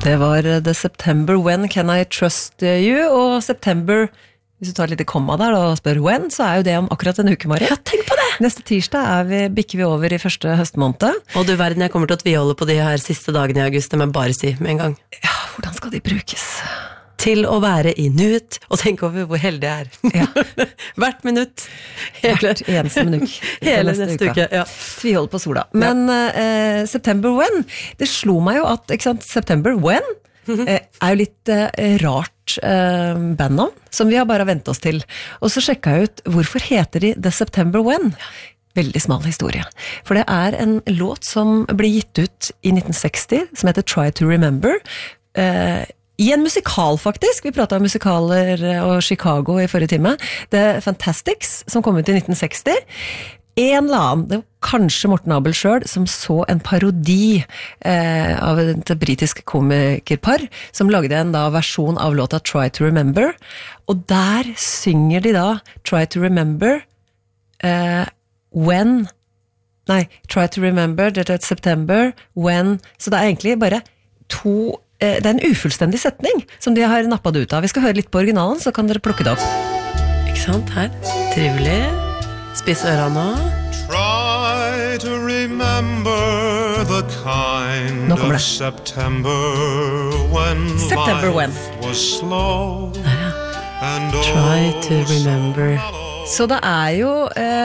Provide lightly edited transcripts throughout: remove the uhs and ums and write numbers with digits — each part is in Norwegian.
Det var The September When Can I Trust You, og September, hvis du tar et lite komma der og spør when, så jo det om akkurat en uke, Mari. Ja, tenk på det! Neste tirsdag bikker vi over i første høstmåned. Og du verden, jeg kommer til å tviholde på de her siste dagene i august, det må jeg bare si med en gang. Ja, hvordan skal de brukes? Til å være i nuet, og tenke over hvor heldig jeg Ja. Hvert minutt. Hvert eneste minutt. Hele neste uke, ja. Tvihold på sola. Men September When, det slo meg jo at, ikke sant, September When jo litt rart bandnavn, som vi har bare ventet oss til. Og så sjekket jeg ut, hvorfor heter de The September When? Veldig smal historie. For det en låt som ble gitt ut i 1960, som heter Try to Remember, i en musikal faktisk, vi pratet om musikaler og Chicago i forrige time, The Fantastics, som kom ut i 1960, en eller annen, det var kanskje Morten Abel selv, som så en parodi av et britisk komikerpar, som lagde en versjon av låta Try to Remember, og der synger de Try to Remember when, Try to Remember, that's September, when, så det egentlig bare to, det en ufullstendig setning som de har nappet ut av. Vi skal høre litt på originalen, så kan dere plukke det opp. Ikke sant, her? Trivelig. Spiss ørene. Try to remember the kind of September when September when was slow and Try to remember. Så det jo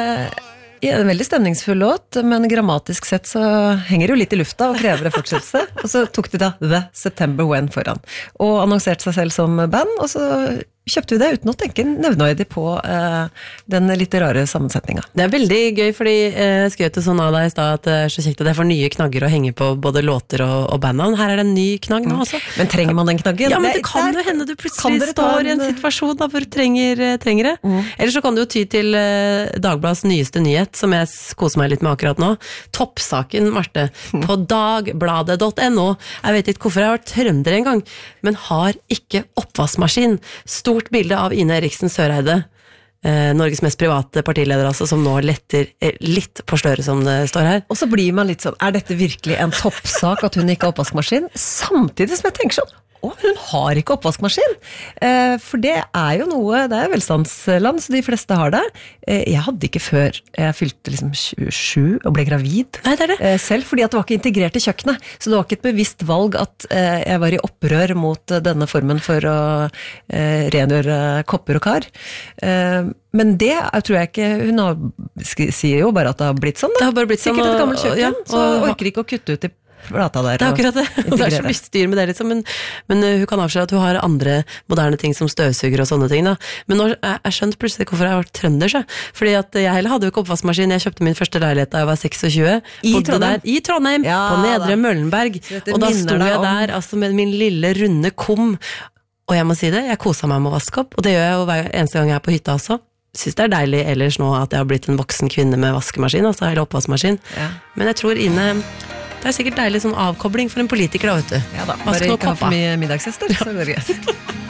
en veldig stemningsfull låt, men grammatisk sett så henger det jo litt i lufta og krever det fortsettelse. Og så tok de The September When foran. Og annonserte seg selv som band, og så kjøpte vi det uten å tenke nevnøydig på den litt rare sammensetningen. Det veldig gøy, fordi jeg skrev til sånn av deg i sted at det så kjekt at jeg får nye knagger å henge på både låter og bandnavn. Her det en ny knagg nå også. Men trenger man den knaggen? Ja, men det kan jo hende du plutselig står i en situasjon da, hvor du trenger det. Eller så kan du jo ty til Dagbladets nyeste nyhet, som jeg koser meg litt med akkurat nå. Toppsaken, Marte, på dagbladet.no. Jeg vet ikke hvorfor jeg har vært trønder en gang, men har ikke oppvaskmaskin. Stort bilde av Ine Eriksen Søreide, Norges mest private partileder, altså, som nå letter litt på sløret, som det står her. Og så blir man litt sånn, dette virkelig en toppsak at hun ikke har oppvaskmaskin? Samtidig som jeg tenker sånn, hun har ikke oppvaskmaskin. For det jo noe, det velstandsland, så de fleste har det. Jeg hadde ikke før jeg fylte liksom 27 og ble gravid. Nei, det. Selv, fordi at det var ikke integrert i kjøkkenet. Så det var ikke et bevisst valg at jeg var i opprør mot denne formen for å rengjøre kopper og kar. Men det tror jeg ikke, sier jo bare at det har blitt sånn. Det har bare blitt sånn. Sikkert et gammelt kjøkken, så orker ikke å kutte ut i plata der. Det akkurat det. Det så mye styr med det, liksom. Men hun kan avsløre at hun har andre moderne ting som støvsuger og sånne ting, da. Men nå jeg skjønt plutselig hvorfor jeg har vært trønder, så. Fordi at jeg heller hadde jo ikke oppvaskmaskin. Jeg kjøpte min første leilighet da jeg var 26. I Trondheim, ja, på Nedre Møllenberg. Og da sto jeg der, altså, med min lille runde kom. Og jeg må si det, jeg koset meg med å vaske opp, og det gjør jeg jo hver eneste gang jeg på hytta også. Synes det deilig ellers nå at jeg har blitt en voksen kvinne med vaskemaskin, altså, eller oppvaskmaskin. Ja. Men jeg tror Ine... Det sikkert deilig sånn avkobling for en politiker da, vet du. Ja da, bare ikke ha for mye middagsgjester, så går det greit.